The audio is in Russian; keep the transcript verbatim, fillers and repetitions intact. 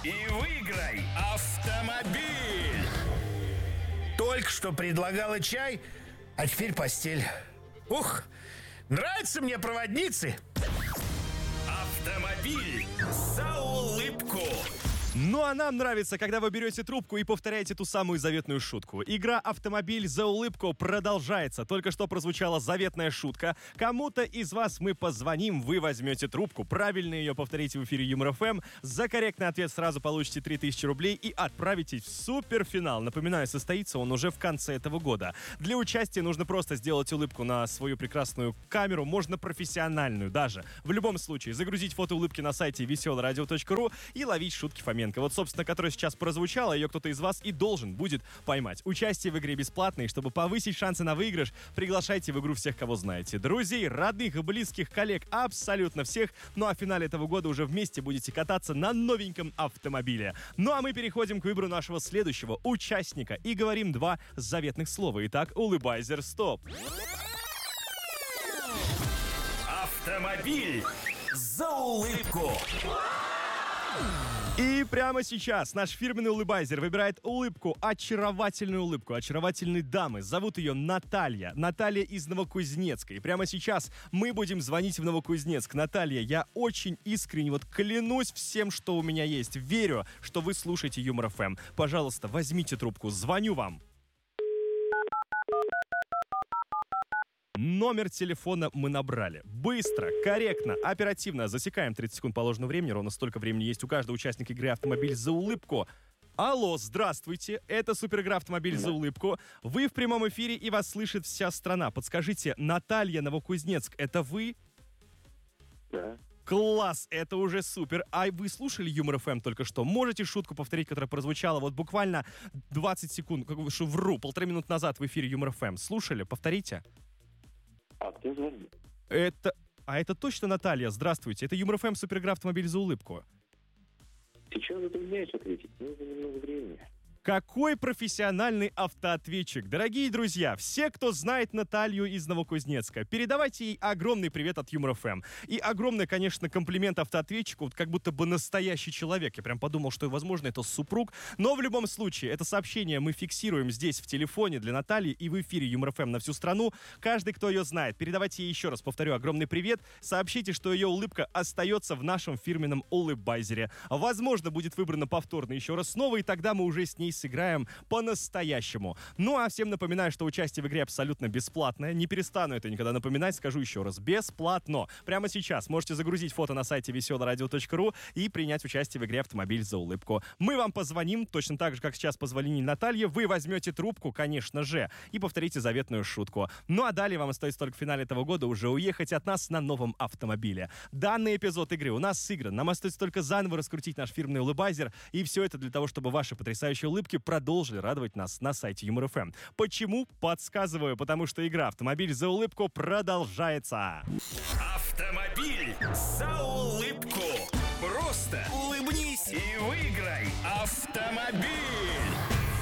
и выиграй автомобиль. Только что предлагала чай, а теперь постель. Ух, нравятся мне проводницы. Автомобиль за улыбку. Ну а нам нравится, когда вы берете трубку и повторяете ту самую заветную шутку. Игра «Автомобиль за улыбку» продолжается. Только что прозвучала заветная шутка. Кому-то из вас мы позвоним, вы возьмете трубку, правильно ее повторите в эфире Юмор эф эм. За корректный ответ сразу получите три тысячи рублей и отправитесь в суперфинал. Напоминаю, состоится он уже в конце этого года. Для участия нужно просто сделать улыбку на свою прекрасную камеру, можно профессиональную даже. В любом случае, загрузить фото улыбки на сайте веселое радио точка ру и ловить шутки Фоменко. Вот, собственно, которая сейчас прозвучала, ее кто-то из вас и должен будет поймать. Участие в игре бесплатное, и чтобы повысить шансы на выигрыш, приглашайте в игру всех, кого знаете. Друзей, родных и близких, коллег, абсолютно всех. Ну а в финале этого года уже вместе будете кататься на новеньком автомобиле. Ну а мы переходим к выбору нашего следующего участника и говорим два заветных слова. Итак, улыбайзер, стоп. Автомобиль за улыбку. И прямо сейчас наш фирменный улыбайзер выбирает улыбку, очаровательную улыбку, очаровательной дамы. Зовут ее Наталья. Наталья из Новокузнецка. И прямо сейчас мы будем звонить в Новокузнецк. Наталья, я очень искренне, вот клянусь всем, что у меня есть. Верю, что вы слушаете Юмор эф эм. Пожалуйста, возьмите трубку, звоню вам. Номер телефона мы набрали. Быстро, корректно, оперативно. Засекаем тридцать секунд положенного времени. Ровно столько времени есть у каждого участника игры «Автомобиль за улыбку». Алло, здравствуйте. Это супергра «Автомобиль за улыбку». Вы в прямом эфире, и вас слышит вся страна. Подскажите, Наталья, Новокузнецк, это вы? Да. Класс, это уже супер. А вы слушали Юмор эф эм только что? Можете шутку повторить, которая прозвучала вот буквально двадцать секунд, как что вру, полторы минуты назад в эфире Юмор эф эм? Слушали? Повторите. А кто звонит? Это... А это точно Наталья? Здравствуйте. Это Юмор эф эм, супергра «Автомобиль за улыбку». Сейчас затрудняюсь ответить. Нужно немного времени. Какой профессиональный автоответчик. Дорогие друзья, все, кто знает Наталью из Новокузнецка, передавайте ей огромный привет от Юмор эф эм. И огромный, конечно, комплимент автоответчику, вот как будто бы настоящий человек. Я прям подумал, что, возможно, это супруг. Но в любом случае, это сообщение мы фиксируем здесь в телефоне для Натальи и в эфире Юмор эф эм на всю страну. Каждый, кто ее знает, передавайте ей еще раз, повторю, огромный привет. Сообщите, что ее улыбка остается в нашем фирменном улыбайзере. Возможно, будет выбрана повторно еще раз снова, и тогда мы уже с ней сыграем по-настоящему. Ну а всем напоминаю, что участие в игре абсолютно бесплатное. Не перестану это никогда напоминать, скажу еще раз. Бесплатно. Прямо сейчас можете загрузить фото на сайте веселое радио точка ру и принять участие в игре «Автомобиль за улыбку». Мы вам позвоним, точно так же, как сейчас позвонили Наталье. Вы возьмете трубку, конечно же, и повторите заветную шутку. Ну а далее вам остается только в финале этого года уже уехать от нас на новом автомобиле. Данный эпизод игры у нас сыгран. Нам остается только заново раскрутить наш фирменный улыбайзер. И все это для того, чтобы ваши потрясающие улыбки продолжили радовать нас на сайте Юмор эф эм. Почему? Подсказываю, потому что игра «Автомобиль за улыбку» продолжается. Автомобиль за улыбку. Просто улыбнись и выиграй автомобиль.